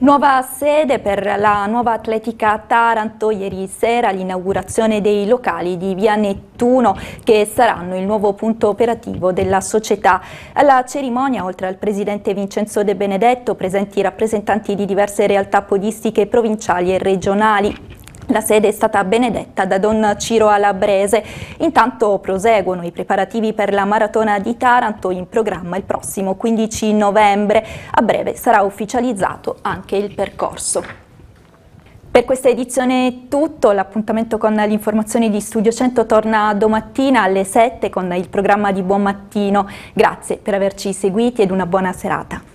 Nuova sede per la nuova atletica Taranto. Ieri sera l'inaugurazione dei locali di Via Nettuno, che saranno il nuovo punto operativo della società. Alla cerimonia, oltre al presidente Vincenzo De Benedetto, presenti rappresentanti di diverse realtà podistiche provinciali e regionali. La sede è stata benedetta da Don Ciro Alabrese. Intanto proseguono i preparativi per la maratona di Taranto, in programma il prossimo 15 novembre. A breve sarà ufficializzato anche il percorso. Per questa edizione è tutto, l'appuntamento con l'informazione di Studio 100 torna domattina alle 7 con il programma di Buon Mattino. Grazie per averci seguiti ed una buona serata.